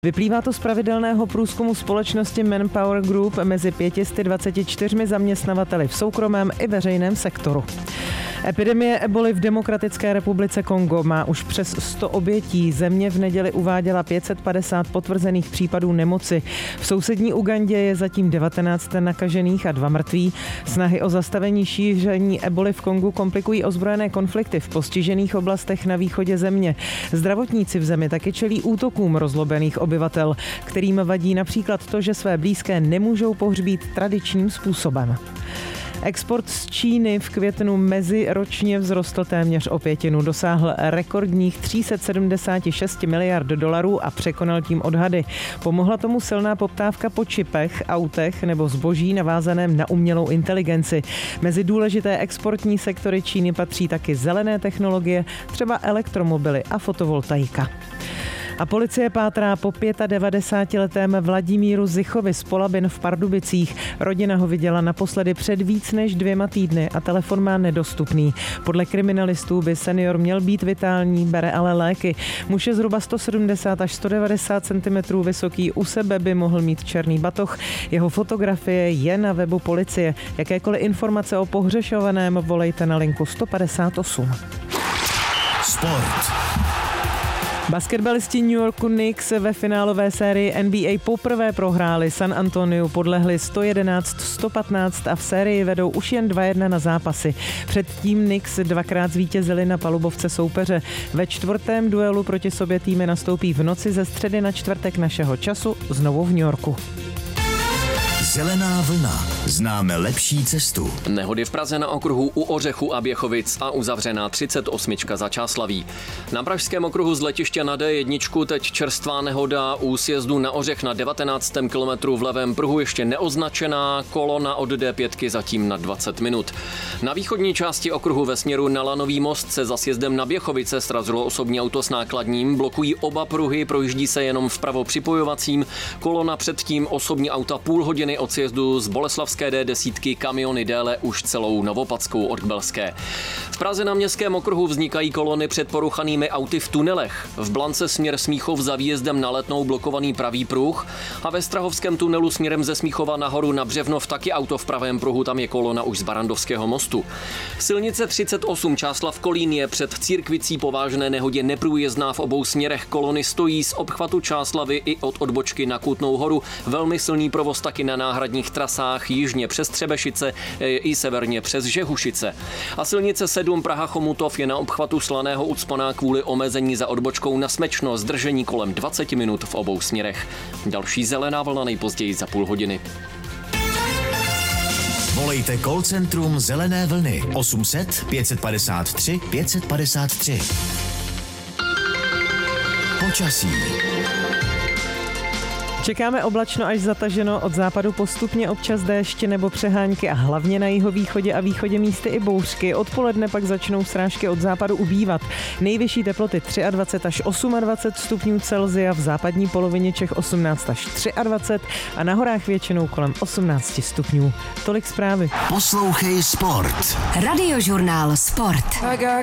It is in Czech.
Vyplývá to z pravidelného průzkumu společnosti Manpower Group mezi 524 zaměstnavateli v soukromém i veřejném sektoru. Epidemie eboly v Demokratické republice Kongo má už přes 100 obětí. Země v neděli uváděla 550 potvrzených případů nemoci. V sousední Ugandě je zatím 19 nakažených a 2 mrtví. Snahy o zastavení šíření eboly v Kongu komplikují ozbrojené konflikty v postižených oblastech na východě země. Zdravotníci v zemi taky čelí útokům rozlobených obyvatel, kterým vadí například to, že své blízké nemůžou pohřbít tradičním způsobem. Export z Číny v květnu meziročně vzrostl téměř o 1/5, dosáhl rekordních 376 miliard dolarů a překonal tím odhady. Pomohla tomu silná poptávka po čipech, autech nebo zboží navázaném na umělou inteligenci. Mezi důležité exportní sektory Číny patří taky zelené technologie, třeba elektromobily a fotovoltaika. A policie pátrá po 95letém Vladimíru Zichovi z Polabin v Pardubicích. Rodina ho viděla naposledy před víc než 2 týdny a telefon má nedostupný. Podle kriminalistů by senior měl být vitální, bere ale léky. Muž je zhruba 170 až 190 cm vysoký, u sebe by mohl mít černý batoh. Jeho fotografie je na webu policie. Jakékoliv informace o pohřešovaném volejte na linku 158. Sport. Basketbalisti New Yorku Knicks ve finálové sérii NBA poprvé prohráli. San Antonio podlehli 111-115 a v sérii vedou už jen 2-1 na zápasy. Předtím Knicks 2krát zvítězili na palubovce soupeře. Ve 4. duelu proti sobě týmy nastoupí v noci ze středy na čtvrtek našeho času znovu v New Yorku. Zelená vlna. Známe lepší cestu. Nehody v Praze na okruhu u Ořechu a Běchovic a uzavřená 38 za Čáslaví. Na pražském okruhu z letiště na D1 teď čerstvá nehoda u sjezdu na Ořech na 19. kilometru v levém pruhu ještě neoznačená, kolona od D5 zatím na 20 minut. Na východní části okruhu ve směru na Lanový most se za sjezdem na Běchovice srazilo osobní auto s nákladním, blokují oba pruhy, projíždí se jenom vpravo připojovacím, kolona předtím osobní auta půl hodiny od sjezdu z Boleslavské D10 kamiony déle už celou Novopadskou od Kbelské. V Praze na městském okruhu vznikají kolony před poruchanými auty v tunelech. V Blance směr Smíchov za výjezdem na Letnou blokovaný pravý pruh a ve Strahovském tunelu směrem ze Smíchova nahoru na Břevnov taky auto v pravém pruhu, tam je kolona už z Barandovského mostu. Silnice 38 Čáslav Kolín je před Církvicí po vážné nehodě neprůjezdná v obou směrech. Kolony stojí z obchvatu Čáslavy i od odbočky na Kutnou Horu. Velmi silný provoz taky na náhradních trasách jižně přes Třebešice i severně přes Žehušice. A silnice 7 Praha Chomutov je na obchvatu Slaného ucpaná kvůli omezení za odbočkou na Smečno, zdržení kolem 20 minut v obou směrech. Další zelená vlna nejpozději za půl hodiny. Volejte call centrum Zelené vlny 800 553 553. Počasí. Čekáme oblačno až zataženo, od západu postupně občas déšť nebo přehánky a hlavně na jihovýchodě a východě místy i bouřky. Odpoledne pak začnou srážky od západu ubývat. Nejvyšší teploty 23 až 28 stupňů Celsia, v západní polovině Čech 18 až 23 a na horách většinou kolem 18 stupňů. Tolik zprávy. Poslouchej Sport. Radiožurnál Sport.